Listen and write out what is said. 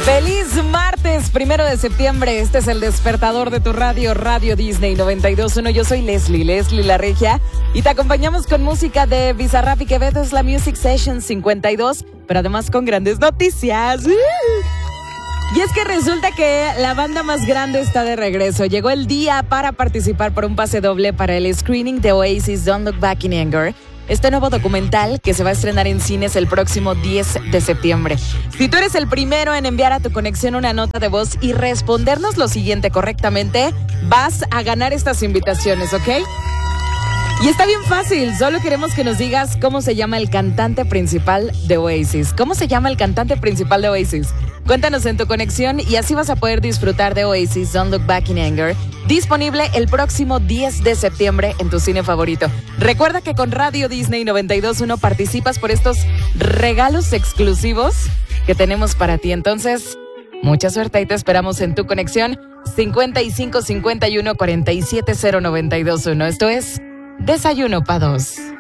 Feliz martes, 1 de septiembre. Este es el despertador de tu radio, Radio Disney 92.1. Yo soy Leslie la Regia, y te acompañamos con música de Bizarrap y Quevedo. Es la Music Session 52, pero además con grandes noticias. Y es que resulta que la banda más grande está de regreso. Llegó el día para participar por un pase doble para el screening de Oasis Don't Look Back in Anger, este nuevo documental que se va a estrenar en cines el próximo 10 de septiembre. Si tú eres el primero en enviar a tu conexión una nota de voz y respondernos lo siguiente correctamente, vas a ganar estas invitaciones, ¿ok? Y está bien fácil, solo queremos que nos digas cómo se llama el cantante principal de Oasis. ¿Cómo se llama el cantante principal de Oasis? Cuéntanos en tu conexión y así vas a poder disfrutar de Oasis Don't Look Back in Anger, disponible el próximo 10 de septiembre en tu cine favorito. Recuerda que con Radio Disney 92.1 participas por estos regalos exclusivos que tenemos para ti. Entonces, mucha suerte y te esperamos en tu conexión 55 51 47 092.1. Esto es Desayuno pa' Dos.